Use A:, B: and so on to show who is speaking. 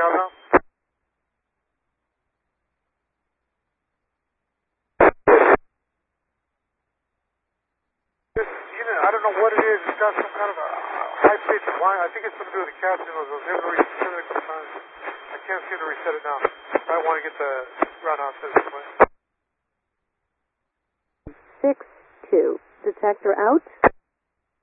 A: now? This unit, I don't know what it is. It's got some kind of a high-pitched whine. I think it's something to do with the captain. I was able to reset it a couple times. I can't seem to reset it now. I want to get the run out to this point.
B: 6-2. Detector out.